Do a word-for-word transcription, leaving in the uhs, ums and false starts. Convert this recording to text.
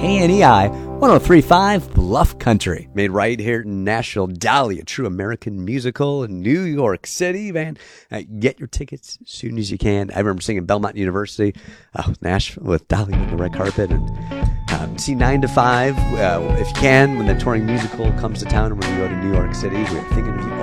K N E I one oh three point five Bluff Country. Made right here in Nashville. Dolly, a true American musical in New York City, man. Uh, get your tickets as soon as you can. I remember singing Belmont University, uh, Nashville, with Dolly on the red carpet. And um, see nine to five, uh, if you can, when the touring musical comes to town and when you go to New York City. We're thinking of you